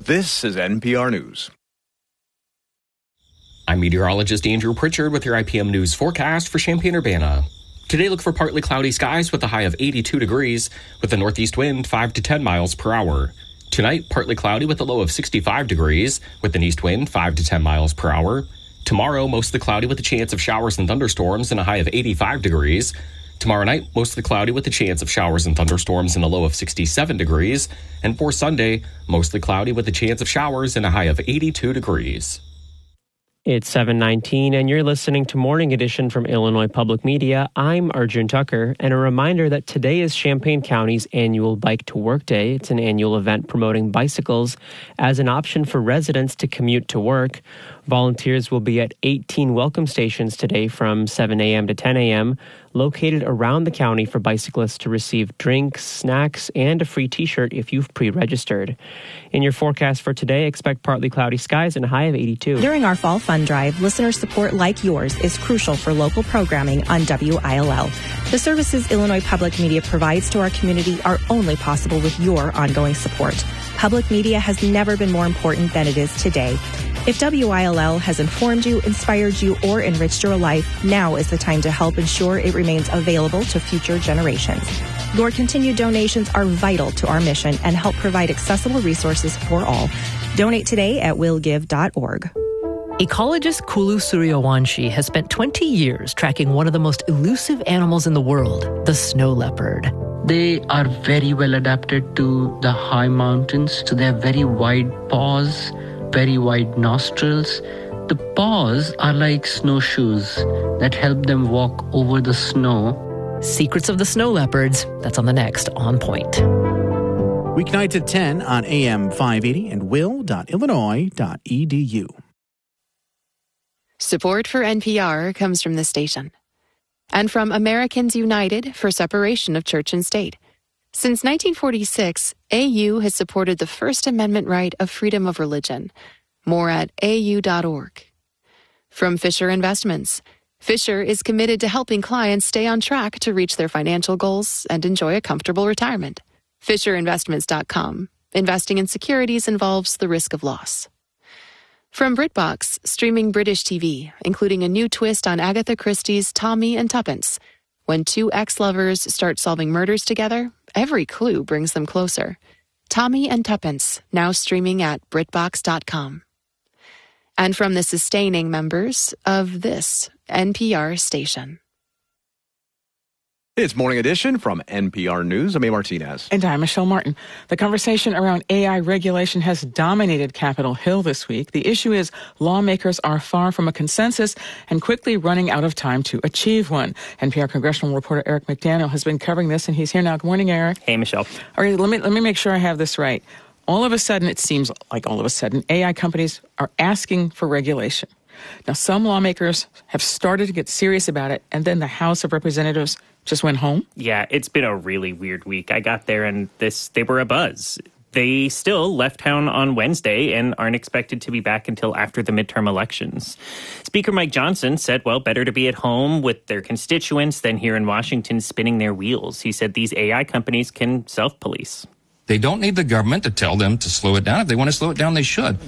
This is NPR News. I'm meteorologist Andrew Pritchard with your IPM News forecast for Champaign-Urbana. Today, look for partly cloudy skies with a high of 82 degrees, with a northeast wind 5 to 10 miles per hour. Tonight, partly cloudy with a low of 65 degrees, with an east wind 5 to 10 miles per hour. Tomorrow, mostly cloudy with a chance of showers and thunderstorms and a high of 85 degrees. Tomorrow night, mostly cloudy with a chance of showers and thunderstorms and a low of 67 degrees. And for Sunday, mostly cloudy with a chance of showers and a high of 82 degrees. It's 7:19, and you're listening to Morning Edition from Illinois Public Media. I'm Arjun Tucker, and a reminder that today is Champaign County's annual Bike to Work Day. It's an annual event promoting bicycles as an option for residents to commute to work. Volunteers will be at 18 welcome stations today from 7 a.m. to 10 a.m., located around the county for bicyclists to receive drinks, snacks, and a free T-shirt if you've pre-registered. In your forecast for today, expect partly cloudy skies and a high of 82. During our fall fund drive, listener support like yours is crucial for local programming on WILL. The services Illinois Public Media provides to our community are only possible with your ongoing support. Public media has never been more important than it is today. If WILL has informed you, inspired you, or enriched your life, now is the time to help ensure it remains available to future generations. Your continued donations are vital to our mission and help provide accessible resources for all. Donate today at willgive.org. Ecologist Kulu Suryawanshi has spent 20 years tracking one of the most elusive animals in the world, the snow leopard. They are very well adapted to the high mountains, so they have very wide paws, very wide nostrils. The paws are like snowshoes that help them walk over the snow. Secrets of the Snow Leopards, that's on the next On Point. Weeknights at 10 on AM 580 and will.illinois.edu. Support for NPR comes from the station and from Americans United for Separation of Church and State. Since 1946, AU has supported the First Amendment right of freedom of religion. More at au.org. From Fisher Investments. Fisher is committed to helping clients stay on track to reach their financial goals and enjoy a comfortable retirement. FisherInvestments.com. Investing in securities involves the risk of loss. From BritBox, streaming British TV, including a new twist on Agatha Christie's Tommy and Tuppence. When two ex-lovers start solving murders together, every clue brings them closer. Tommy and Tuppence, now streaming at BritBox.com. And from the sustaining members of this NPR station. It's Morning Edition from NPR News. I'm A. Martinez. And I'm Michelle Martin. The conversation around AI regulation has dominated Capitol Hill this week. The issue is lawmakers are far from a consensus and quickly running out of time to achieve one. NPR congressional reporter Eric McDaniel has been covering this, and he's here now. Good morning, Eric. Hey, Michelle. All right, let me make sure I have this right. All of a sudden, it seems like all of a sudden, AI companies are asking for regulation. Now, some lawmakers have started to get serious about it, and then the House of Representatives just went home? Yeah, it's been a really weird week. I got there and they were abuzz. They still left town on Wednesday and aren't expected to be back until after the midterm elections. Speaker Mike Johnson said, well, better to be at home with their constituents than here in Washington spinning their wheels. He said these AI companies can self-police. They don't need the government to tell them to slow it down. If they want to slow it down, they should.